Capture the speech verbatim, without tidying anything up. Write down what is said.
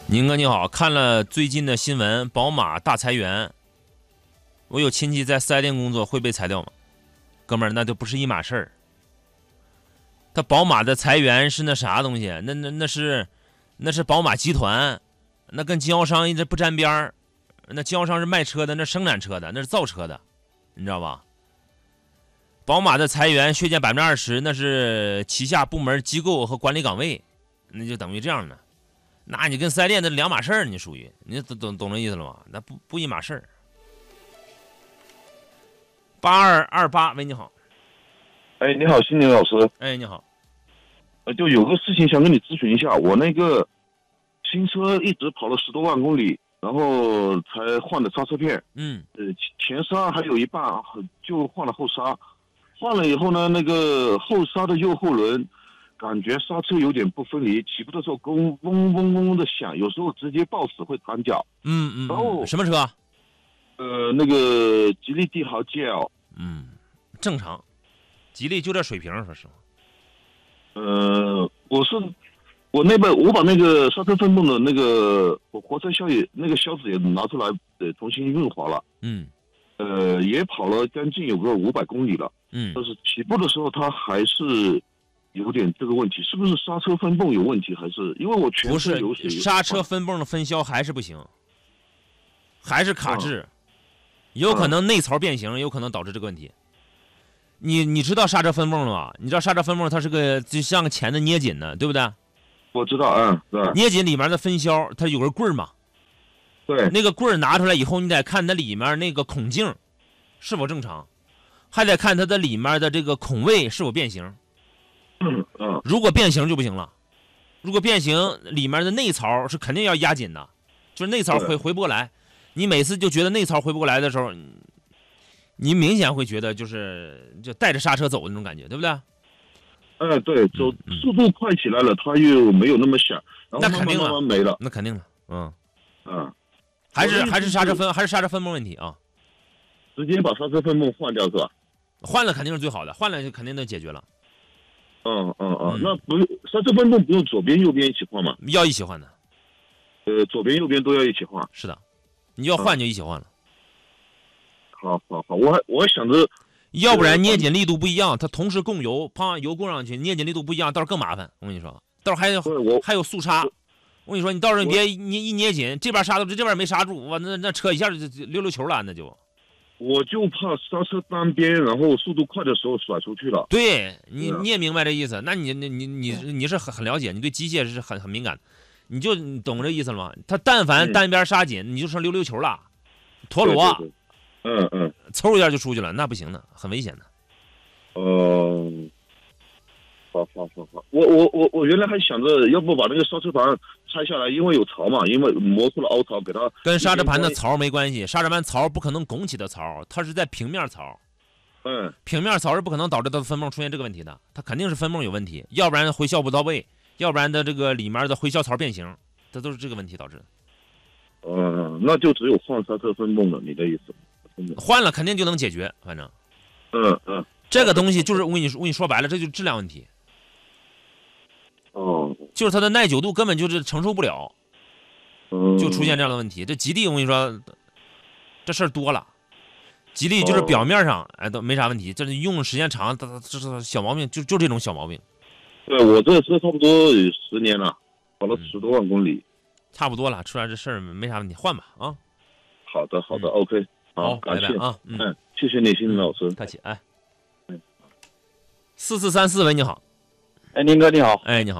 宁哥你好，看了最近的新闻，宝马大裁员，我有亲戚在四 S 店工作，会被裁掉吗？哥们儿，那就不是一码事儿。他宝马的裁员是那啥东西？那那那是那是宝马集团，那跟经销商一直不沾边儿。那经销商是卖车的，那生产车的，那是造车的，你知道吧？宝马的裁员削减百分之二十，那是旗下部门机构和管理岗位，那就等于这样的。那你跟四 S 店那两码事儿，你属于你懂懂懂这意思了吗？那不不一码事儿。八二二八，喂，你好。 哎，你好，新宁老师。 哎，你好。 呃，就有个事情想跟你咨询一下，我那个新车一直跑了十多万公里，然后才换的刹车片。 嗯。 呃，前刹还有一半就换了后刹，换了以后呢，那个后刹的右后轮。感觉刹车有点不分离，起步的时候嗡嗡嗡嗡的响，有时候直接抱死会弹脚。 嗯嗯。 然后什么车？ 呃，那个吉利帝豪 G L。 嗯，正常，吉利就这水平，说实话。 呃，我是我那边我把那个刹车分泵的那个活塞销也那个销子也拿出来，呃，重新润滑了。 嗯。 呃，也跑了将近有个五百公里了。 嗯。 但是起步的时候它还是。有点这个问题，是不是刹车分泵有问题，还是因为我全不是有水？ 刹车分泵的分销还是不行，还是卡滞，有可能内槽变形，有可能导致这个问题。你你知道刹车分泵了吗？你知道刹车分泵它是个就像个钳子捏紧的，对不对？ 我知道，嗯，对。 捏紧里面的分销，它有个棍儿嘛。 对。 那个棍儿拿出来以后，你得看它里面那个孔径是否正常，还得看它的里面的这个孔位是否变形。 嗯嗯， 如果变形就不行了。如果变形，里面的内槽是肯定要压紧的，就是内槽回回不过来。你每次就觉得内槽回不过来的时候，你明显会觉得就是就带着刹车走的那种感觉，对不对？ 嗯，对，走速度快起来了，它又没有那么响，然后那肯定慢慢没了。 那肯定了，嗯嗯， 还是还是刹车分还是刹车分泵问题啊？ 直接把刹车分泵换掉是吧？ 换了肯定是最好的，换了就肯定能解决了。 嗯嗯嗯，那不刹车分泵不用左边右边一起换吗？ 要一起换的。 呃，左边右边都要一起换。 是的，你要换就一起换了。 好好好，我还我还想着， 要不然捏紧力度不一样，它同时供油，啪油供上去，捏紧力度不一样，到时候更麻烦。我跟你说，到时候还有还有速刹。我跟你说，你到时候你别捏一捏紧，这边刹住，这边没刹住，哇，那那车一下就溜溜球了，那就。 我就怕刹车单边，然后速度快的时候甩出去了。 对你，你也明白这意思？那你你你你你是很很了解，你对机械是很很敏感，你就懂这意思了吗？它但凡单边刹紧，你就成溜溜球了，陀螺， 嗯嗯， 嗖一下就出去了，那不行的，很危险的。 呃，好好好好，我我我我原来还想着要不把那个刹车盘拆下来，因为有槽嘛，因为磨出了凹槽，给它跟刹车盘的槽没关系，刹车盘槽不可能拱起的槽，它是在平面槽。 嗯， 平面槽是不可能导致它的分泵出现这个问题的，它肯定是分泵有问题，要不然回效不到位，要不然的这个里面的回效槽变形，这都是这个问题导致的。 嗯，那就只有换刹车分泵了，你的意思？ 换了肯定就能解决，反正。 嗯嗯， 这个东西就是我跟你说，我跟你说白了，这就是质量问题。 哦， 就是它的耐久度根本就是承受不了， 嗯， 就出现这样的问题。这吉利我跟你说，这事儿多了。吉利就是表面上、哦、哎都没啥问题，这是用时间长，它这是小毛病，就就这种小毛病。 对，我这车差不多有十年了，跑了十多万公里， 嗯、差不多了，出来这事儿没啥问题，换吧啊。 好的好的、 嗯、 ，OK， 好， 感谢拜拜啊，嗯， 嗯，谢谢你，新林老师， 客气，哎，四四三四喂，你好， 哎，宁哥你好， 哎，你好。